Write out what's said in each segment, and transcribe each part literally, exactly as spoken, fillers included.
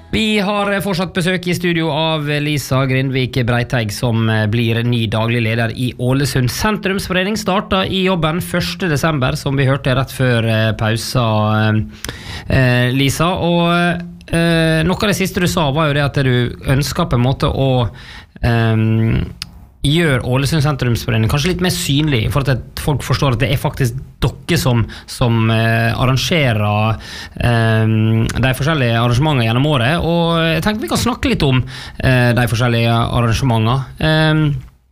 Vi har fortsatt besøk i studio av Lisa Grindvik Breiteig, som blir ny daglig leder i Ålesund sentrumsforening. Starta i jobben første desember, som vi hørte rett før pausa, eh, Lisa. Og eh, noe av det siste du sa var jo det at du ønsker på en måte å eh, gjør Ålesund sentrumsforening kanskje litt mer synlig, for at folk forstår at det er faktisk dere som, som eh, arrangerer eh, de forskjellige arrangementer gjennom året, og jeg tenkte vi kan snakke litt om eh, de forskjellige arrangementer. Eh,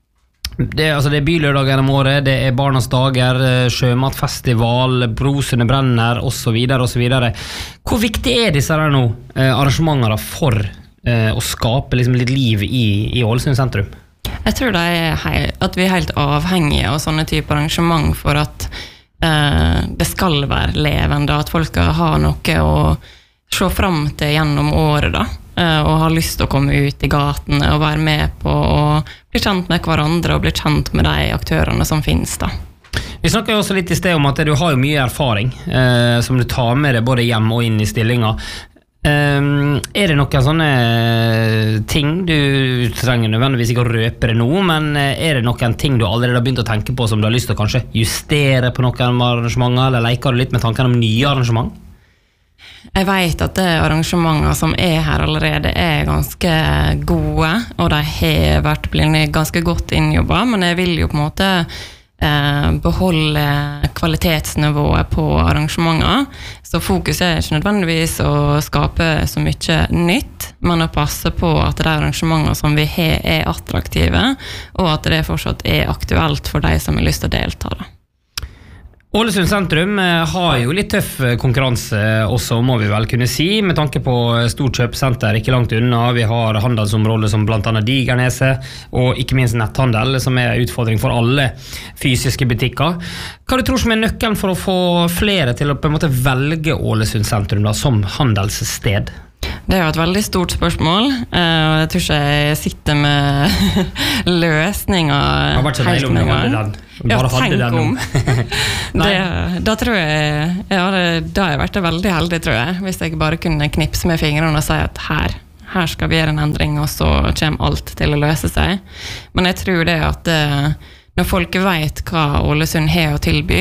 det, altså det er bylørdag gjennom året, det er Barnas dager, sjømatfestival, Brosundet brenner, og så videre, og så videre. Hvor viktig er disse her nå, eh, arrangementene for eh, å skape liksom, litt liv i, i Ålesund sentrum? Jeg tror det er hei, at vi er helt avhengige av sånne typer arrangement for at eh, det skal være levende, at folk skal ha noe å se frem til gjennom året da, eh, og ha lyst til å komme ut i gatene og være med på å bli kjent med hverandre og bli kjent med de aktørene som finnes da. Vi snakket jo også litt i sted om at du har jo mye erfaring eh, som du tar med deg både hjem og inn i stillinga. Um, er det noen sånne ting du trenger nødvendigvis ikke å røpe det nå, men er det noen ting du allerede har begynt å tenke på som du har lyst til å kanskje justere på noen arrangementer, eller leker du litt med tanken om nye arrangement? Jeg vet at det arrangementer som er her allerede er ganske gode, og de har vært blitt ganske godt innjobbet, men jeg vil jo på en måte Eh, beholde kvalitetsnivået på arrangementer, så fokus er ikke nødvendigvis å skape så mye nytt, men å passe på at de arrangementer som vi har er attraktive, og at det fortsatt er aktuelt for de som har lyst til å delta da. Ålesund sentrum har jo litt tøff konkurranse også, må vi vel kunne si, med tanke på stort kjøpesenter ikke langt unna. Vi har handelsområder som blant annet Digerneset, og ikke minst netthandel, som er en utfordring for alle fysiske butikker. Hva du tror som er nøkkelen for å få flere til å på en måte velge Ålesund sentrum da, som handelssted? Det er jo et veldig stort spørsmål, og jeg tror ikke jeg sitter med løsninger. Det har vært så deilig om du hadde den. Ja, tenk om. det, da tror jeg, ja, det, da har jeg vært veldig heldig, tror jeg, hvis jeg bare kunne knipse med fingrene og si at her, her skal vi gjøre en endring, og så kommer alt til å løse seg. Men jeg tror det at når folk vet hva Ålesund har å tilby,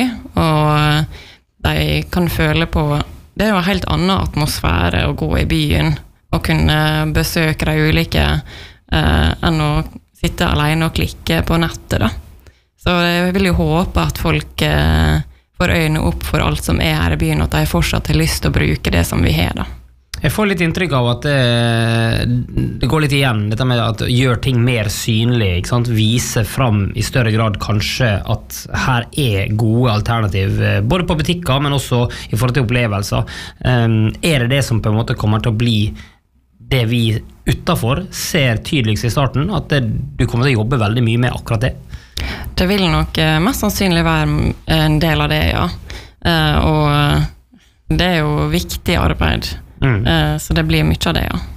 og de kan føle på det er jo en helt annen atmosfære å gå i byen og kunne besøke de ulike eh, enn å sitte alene og klikke på nettet da. Så jeg vil jo håpe at folk eh, får øynene opp for alt som er her i byen, og at de fortsatt har lyst til å bruke det som vi har da. Jeg får litt inntrykk av at det, det går litt igjen, dette med at gjør ting mer synlig, ikke sant? Vise fram i større grad kanskje at her er gode alternativ, både på butikker, men også i forhold til opplevelser. Um, er det det som på en måte kommer til å bli det vi utenfor ser tydeligst i starten, at det, du kommer til å jobbe veldig mye med akkurat det? Det vil nok mest sannsynlig være en del av det, ja. Uh, og det er jo viktig arbeid. Mm. Så det blir mye av det, ja.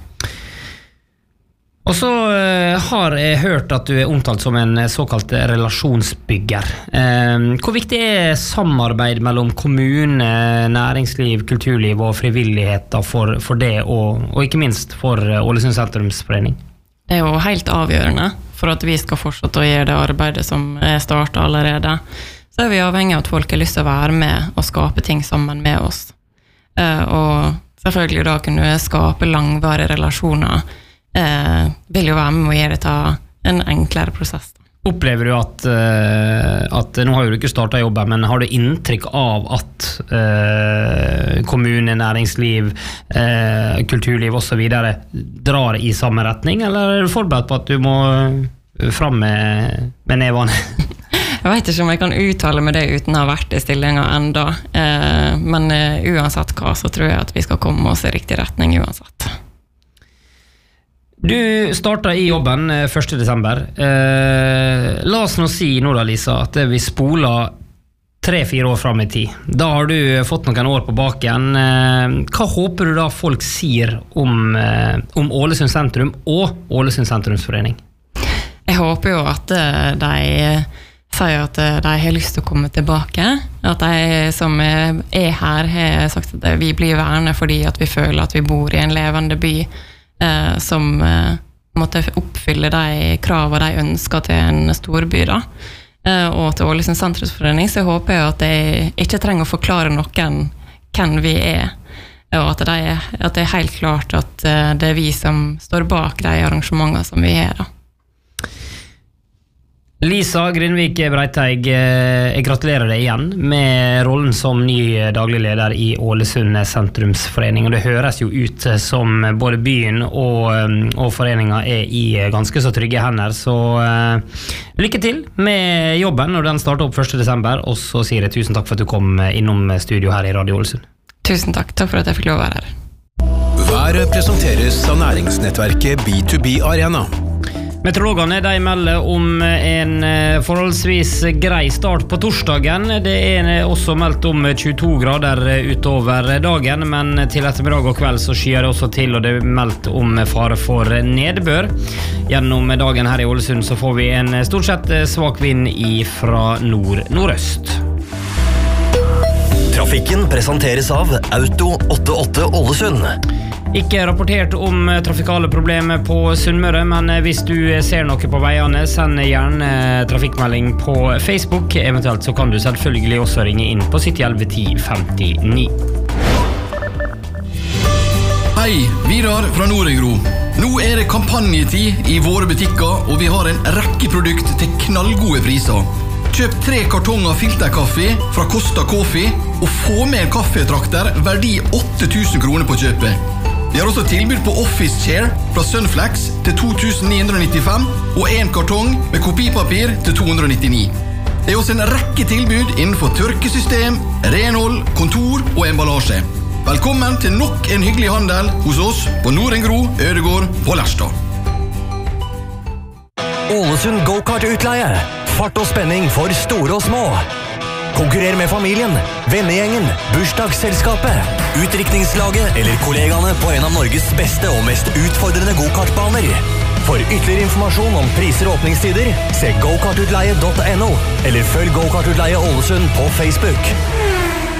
Og så har jeg hørt at du er omtalt som en såkalt relasjonsbygger. Hvor viktig er samarbeid mellom kommune, næringsliv, kulturliv og frivillighet for, for det, og, og ikke minst for Ålesund sentrumsforening? Det er jo helt avgjørende for at vi skal fortsette å gjøre det arbeidet som er startet allerede. Så er vi avhengig av at folk har lyst til å være med og skape ting sammen med oss. Og selvfølgelig da kunne skape langvarige relasjoner, eh, vil jo være med å gjøre det til en enklere prosess. Opplever du at, uh, at nå har jo du ikke startet jobben, men har du inntrykk av at uh, kommune, næringsliv, uh, kulturliv og så videre drar i samme retning, eller er du forberedt på at du må fram med, med nevene? Jeg vet ikke om jeg kan uttale med det uten å ha vært i stillingen enda, eh, men uh, uansett hva, så tror jeg at vi skal komme oss i riktig retning uansett. Du startet i jobben første desember. Eh, la oss nå si nå da, Lisa, at vi spoler tre-fire år frem i tid. Da har du fått noen år på baken. Eh, hva håper du da folk sier om, eh, om Ålesund sentrum og Ålesund sentrumsforening? Jeg håper jo at de sier at de har lyst til å komme tilbake. At de som er her har sagt at vi blir værende fordi at vi føler at vi bor i en levende by eh, som eh, måtte oppfylle de kravene de ønsker til en storby da. Eh, og til Ålesund sentrumsforening så håper jeg at jeg ikke trenger å forklare noen hvem vi er. Og at det, er, at det er helt klart at eh, det er vi som står bak de arrangementene som vi har da. Lisa Grindvik Breiteig, jeg gratulerer deg igjen med rollen som ny daglig leder i Ålesund sentrumsforening. Og det høres jo ut som både byen og, og foreningen er i ganske så trygge hender. Så uh, lykke til med jobben når den starter opp første desember. Og så sier jeg tusen takk for at du kom innom studio her i Radio Ålesund. Tusen takk. Takk for at jeg fikk lov å være her. Været presenteres av næringsnettverket B to B Arena. Meteorologene de melder om en forholdsvis grei start på torsdagen. Det er også meldt om tjueto grader utover dagen, men til ettermiddag og kveld så skyer det også til, og det er meldt om fare for nedbør. Gjennom dagen her i Ålesund så får vi en stort sett svak vind fra nord-nordøst. Trafikken presenteres av Auto åttiåtte Ålesund. Ikke rapportert om trafikale problemer på Sunnmøre, men hvis du ser noe på veiene, send gjerne trafikkmelding på Facebook. Eventuelt så kan du selvfølgelig også ringe inn på sytti elleve ti femtini. Hei, Vidar fra Norengro. Nå er det kampanjetid i våre butikker, og vi har en rekke produkt til knallgode priser. Kjøp tre kartonger filterkaffe fra Costa Coffee, og få med en kaffetrakter verdi åtte tusen kroner på kjøpet. Vi har også tilbud på Office Chair fra Sunflex til to tusen ni hundre nittifem og en kartong med kopipapir til to hundre nittini. Det er også en rekke tilbud innenfor tørkesystem, renhold, kontor og emballasje. Velkommen til nok en hyggelig handel hos oss på Norengro, Ødegård på Lerstad. Ålesund Go-Kart-utleie. Fart og spenning for store og små. Konkurrer med familien, vennegjengen, bursdagsselskapet, utdrikningslaget eller kollegaene på en av Norges beste og mest utfordrende go-kartbaner. For ytterligere informasjon om priser og åpningstider, se go kartutleie punktum no eller følg Go-Kart-utleie Ålesund på Facebook.